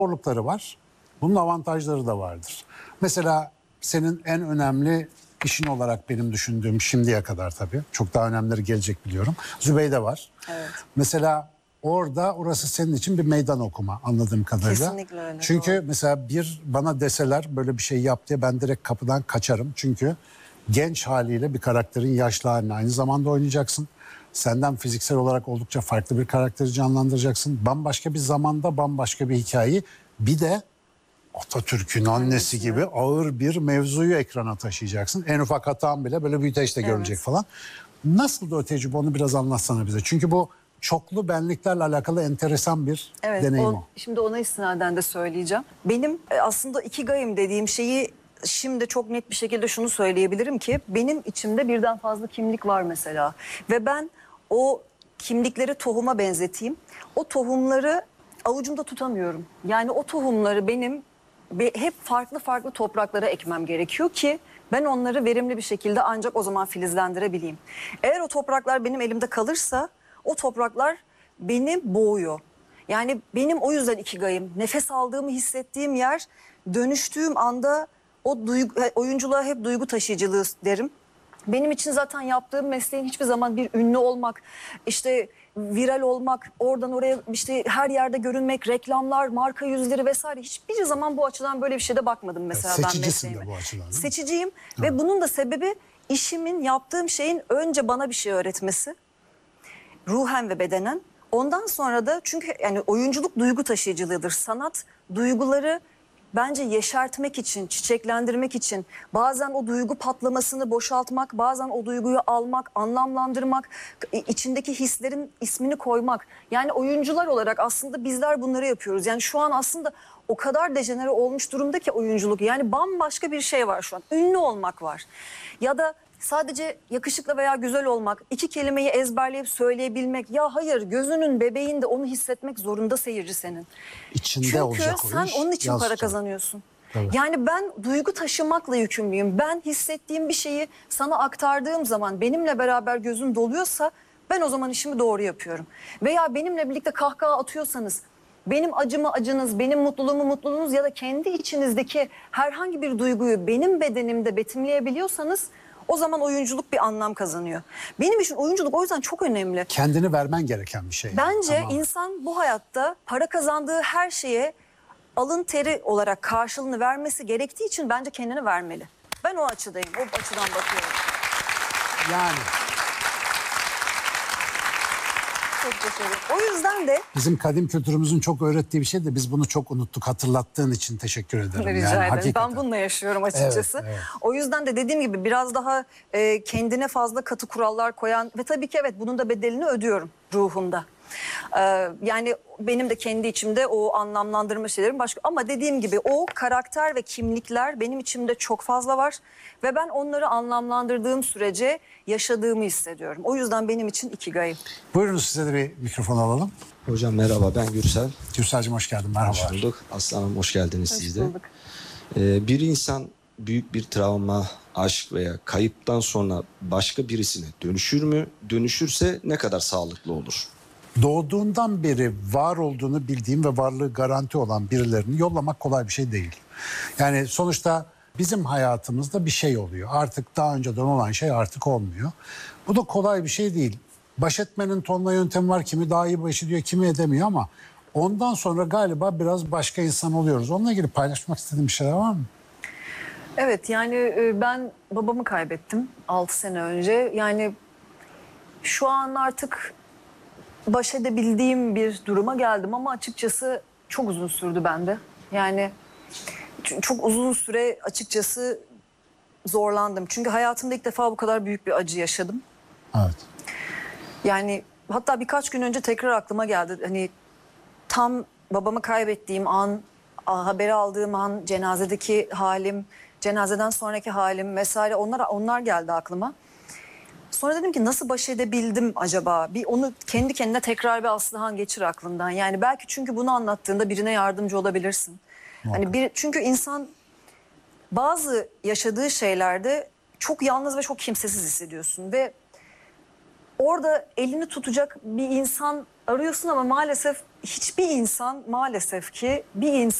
zorlukları var. Bunun avantajları da vardır. Mesela senin en önemli işin olarak benim düşündüğüm şimdiye kadar tabii. Çok daha önemlileri gelecek biliyorum. Zübeyde var. Evet. Mesela orası senin için bir meydan okuma anladığım kadarıyla. Kesinlikle öyle. Çünkü doğru. mesela bana deseler böyle bir şey yap diye ben direkt kapıdan kaçarım. Çünkü genç haliyle bir karakterin yaşlı halini aynı zamanda oynayacaksın. Senden fiziksel olarak oldukça farklı bir karakteri canlandıracaksın. Bambaşka bir zamanda bambaşka bir hikayeyi. Bir de Atatürk'ün annesi gibi ağır bir mevzuyu ekrana taşıyacaksın. En ufak hatan bile böyle büyüteçte görülecek falan. Nasıl da o tecrübe, onu biraz anlatsana bize. Çünkü bu çoklu benliklerle alakalı enteresan bir deneyim o. Şimdi ona istinaden de söyleyeceğim. Benim aslında ikigayım dediğim şeyi şimdi çok net bir şekilde şunu söyleyebilirim ki benim içimde birden fazla kimlik var mesela. Ve ben o kimlikleri tohuma benzeteyim. O tohumları avucumda tutamıyorum. Yani o tohumları benim hep farklı farklı topraklara ekmem gerekiyor ki ben onları verimli bir şekilde ancak o zaman filizlendirebileyim. Eğer o topraklar benim elimde kalırsa o topraklar beni boğuyor. Yani benim o yüzden ikigayım. Nefes aldığımı hissettiğim yer, dönüştüğüm anda oyunculuğa hep duygu taşıyıcılığı derim. Benim için zaten yaptığım mesleğin hiçbir zaman bir ünlü olmak, işte viral olmak, oradan oraya işte her yerde görünmek, reklamlar, marka yüzleri vesaire hiçbir zaman bu açıdan böyle bir şeyde bakmadım mesela ben Seçicisin mesleğime. de bu açıdan, değil mi? Seçiciyim ve bunun da sebebi işimin, yaptığım şeyin önce bana bir şey öğretmesi. Ruhen ve bedenen. Ondan sonra da çünkü yani oyunculuk duygu taşıyıcılığıdır. Sanat duyguları bence yeşertmek için, çiçeklendirmek için, bazen o duygu patlamasını boşaltmak, bazen o duyguyu almak, anlamlandırmak, içindeki hislerin ismini koymak. Yani oyuncular olarak aslında bizler bunları yapıyoruz. Yani şu an aslında o kadar dejenere olmuş durumda ki oyunculuk. Yani bambaşka bir şey var şu an. Ünlü olmak var. Ya da sadece yakışıklı veya güzel olmak, iki kelimeyi ezberleyip söyleyebilmek. Ya hayır, gözünün bebeğinde onu hissetmek zorunda seyirci senin. İçinde olacak o Çünkü sen iş, onun için para yansıtacak. kazanıyorsun. Tabii. Yani ben duygu taşımakla yükümlüyüm. Ben hissettiğim bir şeyi sana aktardığım zaman benimle beraber gözün doluyorsa ben o zaman işimi doğru yapıyorum. Veya benimle birlikte kahkaha atıyorsanız, benim acımı acınız, benim mutluluğumu mutluluğunuz ya da kendi içinizdeki herhangi bir duyguyu benim bedenimde betimleyebiliyorsanız o zaman oyunculuk bir anlam kazanıyor. Benim için oyunculuk o yüzden çok önemli. Kendini vermen gereken bir şey. Bence Tamam. insan bu hayatta para kazandığı her şeye alın teri olarak karşılığını vermesi gerektiği için bence kendini vermeli. Ben o açıdayım, o açıdan bakıyorum. Yani Çok teşekkür ederim. O yüzden de bizim kadim kültürümüzün çok öğrettiği bir şey de biz bunu çok unuttuk. Hatırlattığın için teşekkür ederim. rica yani, ederim. hakikaten. Ben bununla yaşıyorum açıkçası. Evet, evet. O yüzden de dediğim gibi biraz daha kendine fazla katı kurallar koyan ve tabii ki evet bunun da bedelini ödüyorum ruhumda. Yani benim de kendi içimde o anlamlandırma şeylerim başka. Ama dediğim gibi o karakter ve kimlikler benim içimde çok fazla var. Ve ben onları anlamlandırdığım sürece yaşadığımı hissediyorum. O yüzden benim için ikigayım. Buyurunuz, size de bir mikrofon alalım. Hocam merhaba, ben Gürsel. Gürsel'cim hoş geldin. Merhaba. Hoş bulduk. Aslanım hoş geldiniz Hoş siz de. bulduk. Bir insan büyük bir travma, aşk veya kayıptan sonra başka birisine dönüşür mü? Dönüşürse ne kadar sağlıklı olur? Doğduğundan beri var olduğunu bildiğim ve varlığı garanti olan birilerini yollamak kolay bir şey değil. Yani sonuçta bizim hayatımızda bir şey oluyor. Artık daha önceden olan şey artık olmuyor. Bu da kolay bir şey değil. Baş etmenin tonla yöntemi var. Kimi daha iyi baş ediyor, kimi edemiyor ama ondan sonra galiba biraz başka insan oluyoruz. Onunla ilgili paylaşmak istediğin bir şeyler var mı? Evet yani ben babamı kaybettim 6 sene önce. Yani şu an artık baş edebildiğim bir duruma geldim ama açıkçası çok uzun sürdü bende. Yani çok uzun süre açıkçası zorlandım. Çünkü hayatımda ilk defa bu kadar büyük bir acı yaşadım. Evet. Yani hatta birkaç gün önce tekrar aklıma geldi. Hani tam babamı kaybettiğim an, haberi aldığım an, cenazedeki halim, cenazeden sonraki halim vesaire onlar geldi aklıma. Sonra dedim ki nasıl baş edebildim acaba? Bir onu kendi kendine tekrar bir Aslıhan geçir aklından. Yani belki çünkü bunu anlattığında birine yardımcı olabilirsin. Hani çünkü insan bazı yaşadığı şeylerde çok yalnız ve çok kimsesiz hissediyorsun ve orada elini tutacak bir insan arıyorsun ama maalesef hiçbir insan maalesef ki bir insan